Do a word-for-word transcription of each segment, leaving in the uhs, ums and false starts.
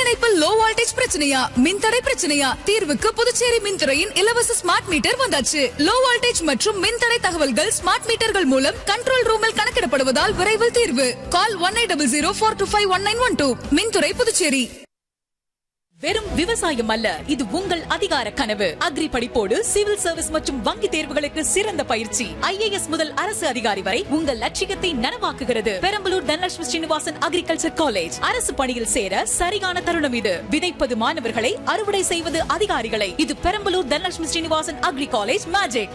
இணைப்பில் low voltage பிரச்சனையா, மின்தடை பிரச்சனையா? தீர்வுக்கு புதுச்சேரி மின்துறையின் இலவச ஸ்மார்ட் மீட்டர் வந்தாச்சு. லோ வோல்டேஜ் மற்றும் மின்தடை தகவல்கள் ஸ்மார்ட் மீட்டர்கள் மூலம் கண்ட்ரோல் ரூமில் கணக்கிடப்படுவதால் விரைவில் தீர்வு. கால் one eight double zero four two five one nine one two. மின்துறை புதுச்சேரி. வெறும் விவசாயம் அல்ல, இது உங்கள் அதிகார கனவு. அக்ரி படிப்போடு சிவில் சர்வீஸ் மற்றும் வங்கி தேர்வுகளுக்கு சிறந்த பயிற்சி. ஐஏஎஸ் முதல் அரசு அதிகாரி வரை உங்கள் லட்சியத்தை நனவாக்குகிறது. Perambalur Dhanalakshmi Srinivasan agriculture college. அரசு பணியில் சேர சரியான தருணம் இது. விதைப்பது மாணவர்களை, அறுவடை செய்வது அதிகாரிகளை. இது Perambalur Dhanalakshmi Srinivasan agri college magic.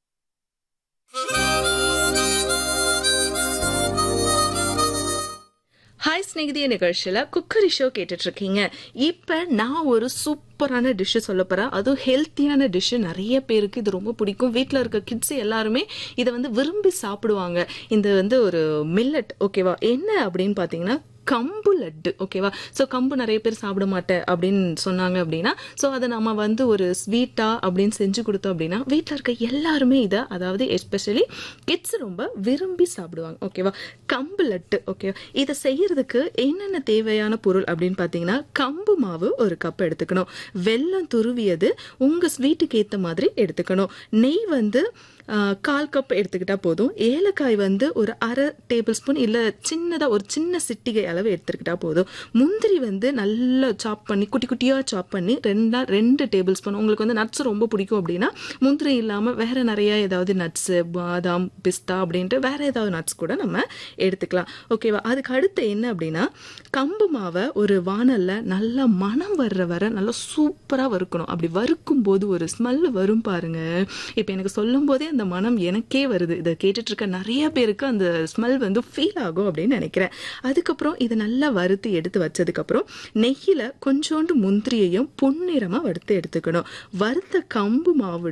Hi ஸ்நேகிதிய நிகழ்ச்சியில குக்கரி ஷோ கேட்டுட்டு இருக்கீங்க. இப்ப நான் ஒரு சூப்பரான டிஷ் சொல்ல போறேன். அதுவும் ஹெல்த்தியான டிஷ். நிறைய பேருக்கு இது ரொம்ப பிடிக்கும். வீட்டில் இருக்க கிட்ஸ் எல்லாருமே இதை வந்து விரும்பி சாப்பிடுவாங்க. இது வந்து ஒரு மில்லட், ஓகேவா? என்ன அப்படின்னு பாத்தீங்கன்னா கம்பு லட்டு, ஓகேவா? ஸோ கம்பு நிறைய பேர் சாப்பிட மாட்டேன் அப்படின்னு சொன்னாங்க அப்படின்னா, ஸோ அதை நம்ம வந்து ஒரு ஸ்வீட்டா அப்படின்னு செஞ்சு கொடுத்தோம் அப்படின்னா வீட்டில் இருக்க எல்லாருமே இதை, அதாவது எஸ்பெஷலி கிட்ஸ் ரொம்ப விரும்பி சாப்பிடுவாங்க, ஓகேவா? கம்பு லட்டு, ஓகேவா? இதை செய்யறதுக்கு என்னென்ன தேவையான பொருள் அப்படின்னு பார்த்தீங்கன்னா, கம்பு மாவு ஒரு கப் எடுத்துக்கணும், வெல்லம் துருவியது உங்க ஸ்வீட்டுக்கு ஏற்ற மாதிரி எடுத்துக்கணும், நெய் வந்து கால் கப் எடுத்துக்கிட்டா போதும், ஏலக்காய் வந்து ஒரு அரை டேபிள் ஸ்பூன் இல்லை சின்னதாக ஒரு சின்ன சிட்டிகை அளவு எடுத்துக்கிட்டா போதும், முந்திரி வந்து நல்லா சாப் பண்ணி குட்டி குட்டியாக சாப் பண்ணி ரெண்டா ரெண்டு டேபிள் ஸ்பூன். உங்களுக்கு வந்து நட்ஸ் ரொம்ப பிடிக்கும் அப்படின்னா முந்திரி இல்லாமல் வேற நிறைய ஏதாவது நட்ஸு, பாதாம், பிஸ்தா அப்படின்ட்டு வேற ஏதாவது நட்ஸ் கூட நம்ம எடுத்துக்கலாம், ஓகேவா? அதுக்கு அடுத்து என்ன அப்படின்னா, கம்பு மாவை ஒரு வானல்ல நல்லா மனம் வர்ற வர நல்லா சூப்பராக வறுக்கணும். அப்படி வறுக்கும் போது ஒரு ஸ்மெல் வரும் பாருங்க. இப்போ எனக்கு சொல்லும் போதே அந்த மனம் எனக்கே வருது. இதை கேட்டுட்டு இருக்க நிறைய பேருக்கு அந்த ஸ்மெல் வந்து ஃபீல் ஆகும் அப்படின்னு நினைக்கிறேன். அதுக்கப்புறம் இதை நல்லா வறுத்து எடுத்து வச்சதுக்கு அப்புறம் நெய்யில கொஞ்சோண்டு முந்திரியையும் பொன்னிறமா வறுத்து எடுத்துக்கணும். வறுத்த கம்பு மாவு